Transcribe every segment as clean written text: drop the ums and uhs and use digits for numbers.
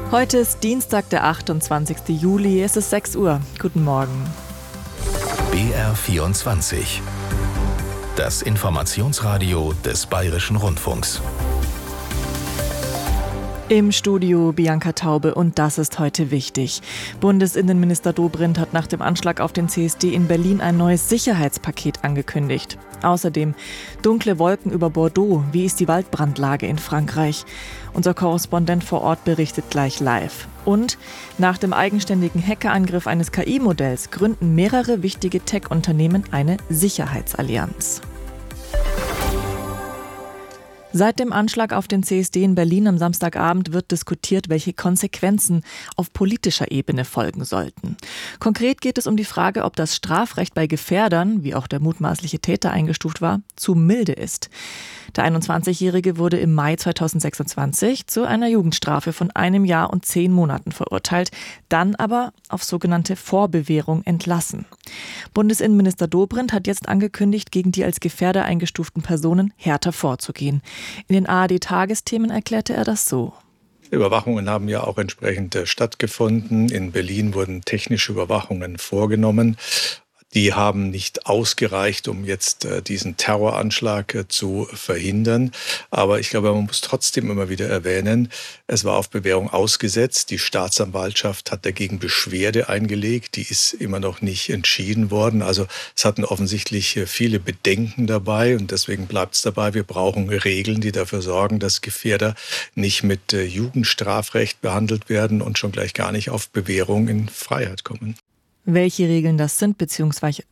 Heute ist Dienstag, der 28. Juli. Es ist 6 Uhr. Guten Morgen. BR24. Das Informationsradio des Bayerischen Rundfunks. Im Studio Bianca Taube und das ist heute wichtig. Bundesinnenminister Dobrindt hat nach dem Anschlag auf den CSD in Berlin ein neues Sicherheitspaket angekündigt. Außerdem dunkle Wolken über Bordeaux. Wie ist die Waldbrandlage in Frankreich? Unser Korrespondent vor Ort berichtet gleich live. Und nach dem eigenständigen Hackerangriff eines KI-Modells gründen mehrere wichtige Tech-Unternehmen eine Sicherheitsallianz. Seit dem Anschlag auf den CSD in Berlin am Samstagabend wird diskutiert, welche Konsequenzen auf politischer Ebene folgen sollten. Konkret geht es um die Frage, ob das Strafrecht bei Gefährdern, wie auch der mutmaßliche Täter eingestuft war, zu milde ist. Der 21-Jährige wurde im Mai 2026 zu einer Jugendstrafe von 1 Jahr und 10 Monaten verurteilt, dann aber auf sogenannte Vorbewährung entlassen. Bundesinnenminister Dobrindt hat jetzt angekündigt, gegen die als Gefährder eingestuften Personen härter vorzugehen. In den ARD-Tagesthemen erklärte er das so. Überwachungen haben ja auch entsprechend stattgefunden. In Berlin wurden technische Überwachungen vorgenommen. Die haben nicht ausgereicht, um jetzt diesen Terroranschlag zu verhindern. Aber ich glaube, man muss trotzdem immer wieder erwähnen, es war auf Bewährung ausgesetzt. Die Staatsanwaltschaft hat dagegen Beschwerde eingelegt. Die ist immer noch nicht entschieden worden. Also es hatten offensichtlich viele Bedenken dabei. Und deswegen bleibt es dabei, wir brauchen Regeln, die dafür sorgen, dass Gefährder nicht mit Jugendstrafrecht behandelt werden und schon gleich gar nicht auf Bewährung in Freiheit kommen. Welche Regeln das sind, beziehungsweise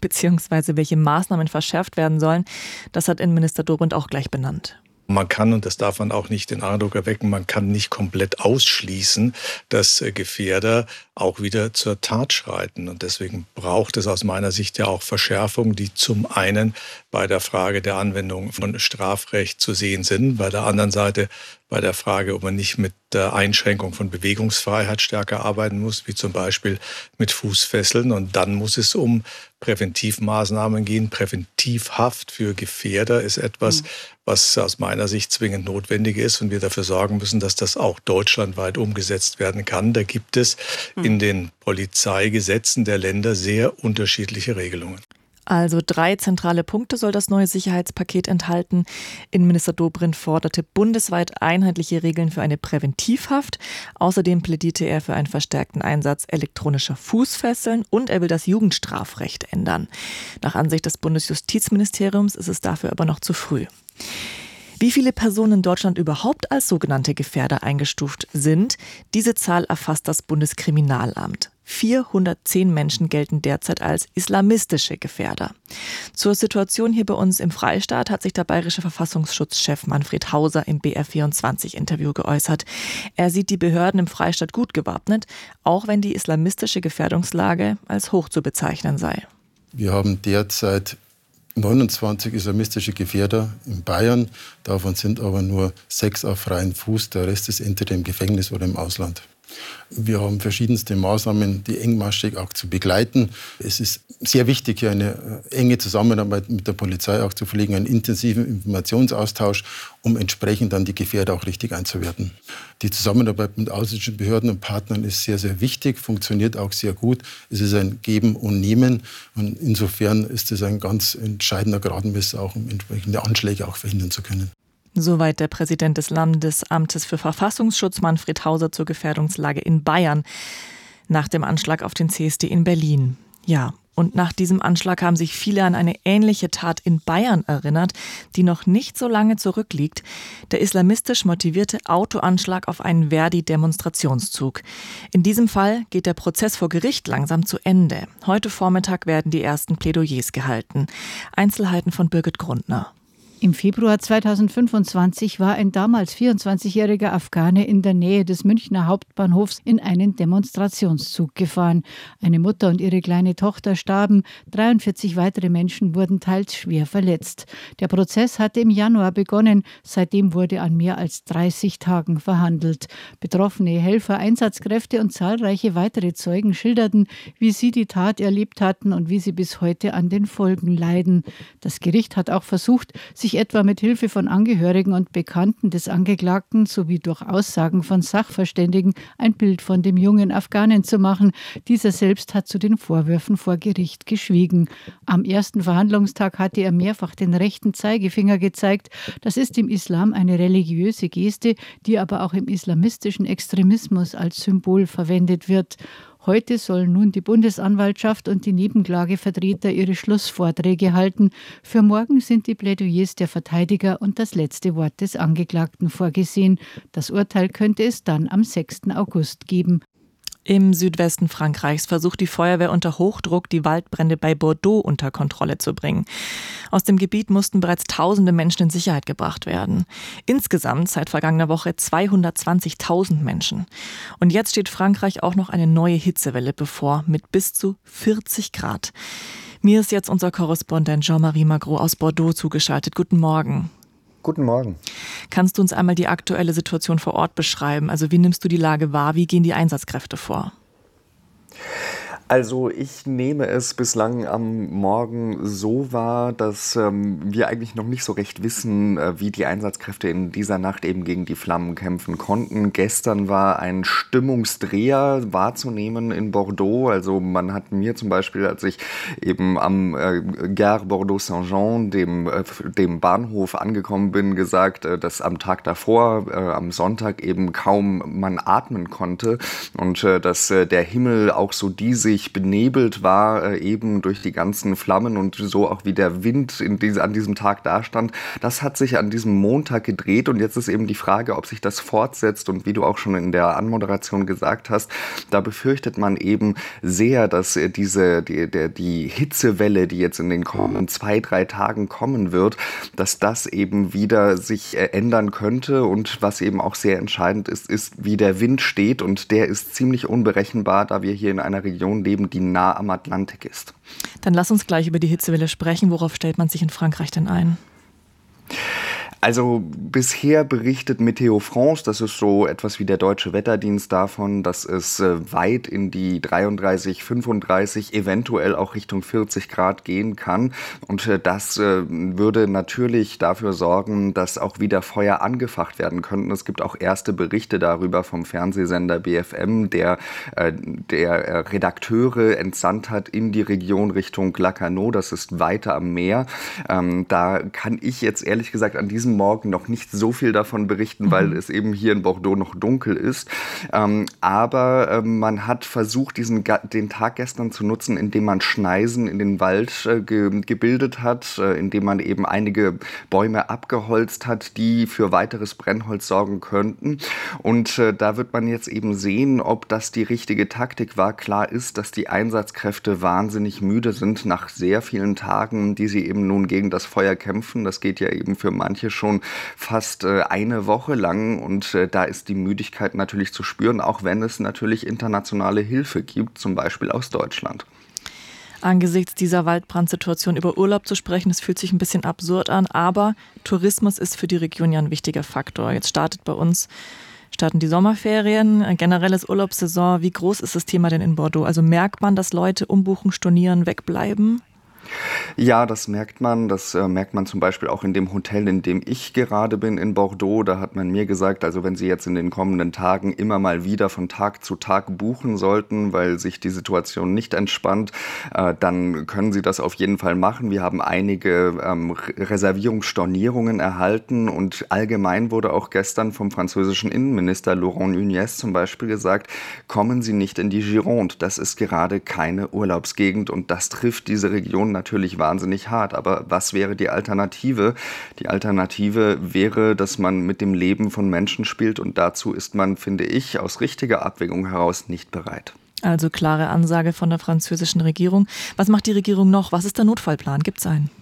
welche Maßnahmen verschärft werden sollen, das hat Innenminister Dobrindt auch gleich benannt. Man kann, und das darf man auch nicht den Eindruck erwecken, man kann nicht komplett ausschließen, dass Gefährder auch wieder zur Tat schreiten. Und deswegen braucht es aus meiner Sicht ja auch Verschärfungen, die zum einen bei der Frage der Anwendung von Strafrecht zu sehen sind, bei der anderen Seite bei der Frage, ob man nicht mit der Einschränkung von Bewegungsfreiheit stärker arbeiten muss, wie zum Beispiel mit Fußfesseln. Und dann muss es um Präventivmaßnahmen gehen. Präventivhaft für Gefährder ist etwas, was aus meiner Sicht zwingend notwendig ist und wir dafür sorgen müssen, dass das auch deutschlandweit umgesetzt werden kann. Da gibt es in den Polizeigesetzen der Länder sehr unterschiedliche Regelungen. Also 3 zentrale Punkte soll das neue Sicherheitspaket enthalten. Innenminister Dobrindt forderte bundesweit einheitliche Regeln für eine Präventivhaft. Außerdem plädierte er für einen verstärkten Einsatz elektronischer Fußfesseln und er will das Jugendstrafrecht ändern. Nach Ansicht des Bundesjustizministeriums ist es dafür aber noch zu früh. Wie viele Personen in Deutschland überhaupt als sogenannte Gefährder eingestuft sind, diese Zahl erfasst das Bundeskriminalamt. 410 Menschen gelten derzeit als islamistische Gefährder. Zur Situation hier bei uns im Freistaat hat sich der bayerische Verfassungsschutzchef Manfred Hauser im BR24-Interview geäußert. Er sieht die Behörden im Freistaat gut gewappnet, auch wenn die islamistische Gefährdungslage als hoch zu bezeichnen sei. Wir haben derzeit 29 islamistische Gefährder in Bayern. Davon sind aber nur 6 auf freiem Fuß. Der Rest ist entweder im Gefängnis oder im Ausland. Wir haben verschiedenste Maßnahmen, die engmaschig auch zu begleiten. Es ist sehr wichtig, hier eine enge Zusammenarbeit mit der Polizei auch zu pflegen, einen intensiven Informationsaustausch, um entsprechend dann die Gefährder auch richtig einzuwerten. Die Zusammenarbeit mit ausländischen Behörden und Partnern ist sehr, sehr wichtig, funktioniert auch sehr gut. Es ist ein Geben und Nehmen und insofern ist es ein ganz entscheidender Gradmesser, auch um entsprechende Anschläge auch verhindern zu können. Soweit der Präsident des Landesamtes für Verfassungsschutz, Manfred Hauser, zur Gefährdungslage in Bayern nach dem Anschlag auf den CSD in Berlin. Ja, und nach diesem Anschlag haben sich viele an eine ähnliche Tat in Bayern erinnert, die noch nicht so lange zurückliegt. Der islamistisch motivierte Autoanschlag auf einen Verdi-Demonstrationszug. In diesem Fall geht der Prozess vor Gericht langsam zu Ende. Heute Vormittag werden die ersten Plädoyers gehalten. Einzelheiten von Birgit Grundner. Im Februar 2025 war ein damals 24-jähriger Afghane in der Nähe des Münchner Hauptbahnhofs in einen Demonstrationszug gefahren. Eine Mutter und ihre kleine Tochter starben, 43 weitere Menschen wurden teils schwer verletzt. Der Prozess hatte im Januar begonnen, seitdem wurde an mehr als 30 Tagen verhandelt. Betroffene Helfer, Einsatzkräfte und zahlreiche weitere Zeugen schilderten, wie sie die Tat erlebt hatten und wie sie bis heute an den Folgen leiden. Das Gericht hat auch versucht, sich sich etwa mit Hilfe von Angehörigen und Bekannten des Angeklagten sowie durch Aussagen von Sachverständigen ein Bild von dem jungen Afghanen zu machen. Dieser selbst hat zu den Vorwürfen vor Gericht geschwiegen. Am ersten Verhandlungstag hatte er mehrfach den rechten Zeigefinger gezeigt. Das ist im Islam eine religiöse Geste, die aber auch im islamistischen Extremismus als Symbol verwendet wird. Heute sollen nun die Bundesanwaltschaft und die Nebenklagevertreter ihre Schlussvorträge halten. Für morgen sind die Plädoyers der Verteidiger und das letzte Wort des Angeklagten vorgesehen. Das Urteil könnte es dann am 6. August geben. Im Südwesten Frankreichs versucht die Feuerwehr unter Hochdruck, die Waldbrände bei Bordeaux unter Kontrolle zu bringen. Aus dem Gebiet mussten bereits tausende Menschen in Sicherheit gebracht werden. Insgesamt seit vergangener Woche 220.000 Menschen. Und jetzt steht Frankreich auch noch eine neue Hitzewelle bevor, mit bis zu 40 Grad. Mir ist jetzt unser Korrespondent Jean-Marie Magro aus Bordeaux zugeschaltet. Guten Morgen. Guten Morgen. Kannst du uns einmal die aktuelle Situation vor Ort beschreiben? Also wie nimmst du die Lage wahr? Wie gehen die Einsatzkräfte vor? Also ich nehme es bislang am Morgen so wahr, dass wir eigentlich noch nicht so recht wissen, wie die Einsatzkräfte in dieser Nacht eben gegen die Flammen kämpfen konnten. Gestern war ein Stimmungsdreher wahrzunehmen in Bordeaux. Also man hat mir zum Beispiel, als ich eben am Gare Bordeaux-Saint-Jean, dem Bahnhof angekommen bin, gesagt, dass am Tag davor, am Sonntag eben kaum man atmen konnte und dass der Himmel auch so diesig benebelt war, eben durch die ganzen Flammen und so auch wie der Wind an diesem Tag dastand. Das hat sich an diesem Montag gedreht und jetzt ist eben die Frage, ob sich das fortsetzt und wie du auch schon in der Anmoderation gesagt hast, da befürchtet man eben sehr, dass die Hitzewelle, die jetzt in den kommenden 2-3 Tagen kommen wird, dass das eben wieder sich ändern könnte und was eben auch sehr entscheidend ist, wie der Wind steht und der ist ziemlich unberechenbar, da wir hier in einer Region leben, die nah am Atlantik ist. Dann lass uns gleich über die Hitzewelle sprechen. Worauf stellt man sich in Frankreich denn ein? Also bisher berichtet Météo France, das ist so etwas wie der deutsche Wetterdienst, davon, dass es weit in die 33, 35, eventuell auch Richtung 40 Grad gehen kann. Und das würde natürlich dafür sorgen, dass auch wieder Feuer angefacht werden könnten. Es gibt auch erste Berichte darüber vom Fernsehsender BFM, der Redakteure entsandt hat in die Region Richtung Lacanau, das ist weiter am Meer. Da kann ich jetzt ehrlich gesagt an diesem Morgen noch nicht so viel davon berichten, weil es eben hier in Bordeaux noch dunkel ist. Aber man hat versucht, den Tag gestern zu nutzen, indem man Schneisen in den Wald gebildet hat, indem man eben einige Bäume abgeholzt hat, die für weiteres Brennholz sorgen könnten. Und da wird man jetzt eben sehen, ob das die richtige Taktik war. Klar ist, dass die Einsatzkräfte wahnsinnig müde sind nach sehr vielen Tagen, die sie eben nun gegen das Feuer kämpfen. Das geht ja eben für manche schon fast eine Woche lang und da ist die Müdigkeit natürlich zu spüren, auch wenn es natürlich internationale Hilfe gibt, zum Beispiel aus Deutschland. Angesichts dieser Waldbrandsituation über Urlaub zu sprechen, das fühlt sich ein bisschen absurd an, aber Tourismus ist für die Region ja ein wichtiger Faktor. Jetzt starten die Sommerferien, generelles Urlaubssaison. Wie groß ist das Thema denn in Bordeaux? Also merkt man, dass Leute umbuchen, stornieren, wegbleiben? Ja, das merkt man. Das merkt man zum Beispiel auch in dem Hotel, in dem ich gerade bin in Bordeaux. Da hat man mir gesagt, also wenn Sie jetzt in den kommenden Tagen immer mal wieder von Tag zu Tag buchen sollten, weil sich die Situation nicht entspannt, dann können Sie das auf jeden Fall machen. Wir haben einige Reservierungsstornierungen erhalten und allgemein wurde auch gestern vom französischen Innenminister Laurent Nunez zum Beispiel gesagt, kommen Sie nicht in die Gironde. Das ist gerade keine Urlaubsgegend und das trifft diese Region natürlich wahnsinnig hart. Aber was wäre die Alternative? Die Alternative wäre, dass man mit dem Leben von Menschen spielt und dazu ist man, finde ich, aus richtiger Abwägung heraus nicht bereit. Also klare Ansage von der französischen Regierung. Was macht die Regierung noch? Was ist der Notfallplan? Gibt es einen?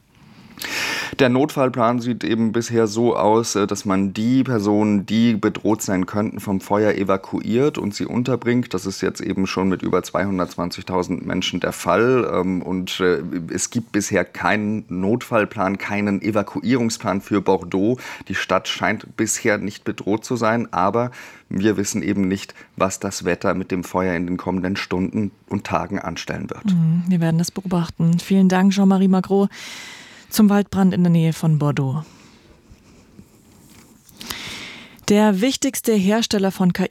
Der Notfallplan sieht eben bisher so aus, dass man die Personen, die bedroht sein könnten, vom Feuer evakuiert und sie unterbringt. Das ist jetzt eben schon mit über 220.000 Menschen der Fall. Und es gibt bisher keinen Notfallplan, keinen Evakuierungsplan für Bordeaux. Die Stadt scheint bisher nicht bedroht zu sein, aber wir wissen eben nicht, was das Wetter mit dem Feuer in den kommenden Stunden und Tagen anstellen wird. Wir werden das beobachten. Vielen Dank, Jean-Marie Magro. zum Waldbrand in der Nähe von Bordeaux. Der wichtigste Hersteller von